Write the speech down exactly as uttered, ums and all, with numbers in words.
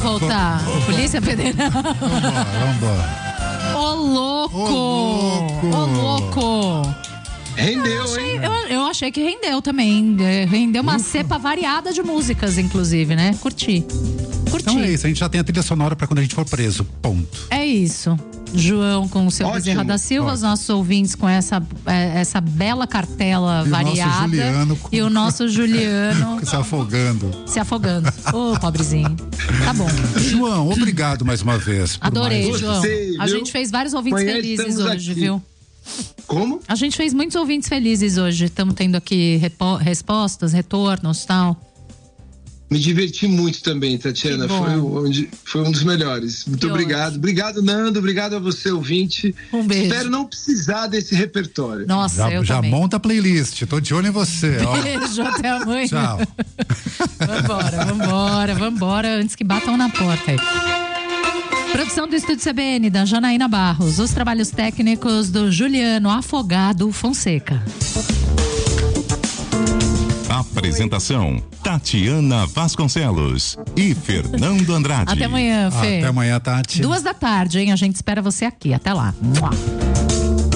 Vamos voltar. Polícia Federal. Vambora, vambora. Ô, louco! Ô, louco! Ô, louco! Rendeu, eu achei, hein? Eu, eu achei que rendeu também. Rendeu uma cepa variada de músicas, inclusive, né? Curti. Curti. Então é isso, a gente já tem a trilha sonora pra quando a gente for preso. Ponto. É isso. João com o seu Ótimo. Bezerra da Silva, Ótimo. os nossos ouvintes com essa, é, essa bela cartela E o variada. nosso Juliano com- E o nosso Juliano Se afogando. se afogando. Ô, pobrezinho. Tá bom. João, obrigado mais uma vez. por Adorei, mais- João. Gostei, A viu? gente fez vários ouvintes Amanhã felizes estamos hoje, aqui. viu? Como? A gente fez muitos ouvintes felizes hoje. Estamos tendo aqui repo- respostas, retornos e tal. Me diverti muito também, Tatiana. Que bom. Foi, onde, foi um dos melhores. Muito Que obrigado. ótimo. Obrigado, Nando. Obrigado a você, ouvinte. Um beijo. Espero não precisar desse repertório. Nossa, Já, eu já também. monta a playlist. Tô de olho em você. Ó. Beijo, até amanhã. Tchau. Vambora, vambora, vambora, antes que batam na porta aí. Produção do Estúdio C B N, da Janaína Barros. Os trabalhos técnicos do Juliano Afogado Fonseca. Apresentação: Tatiana Vasconcelos e Fernando Andrade. Até amanhã, Fê. Até amanhã, Tati. Duas da tarde, hein? A gente espera você aqui. Até lá. Mua.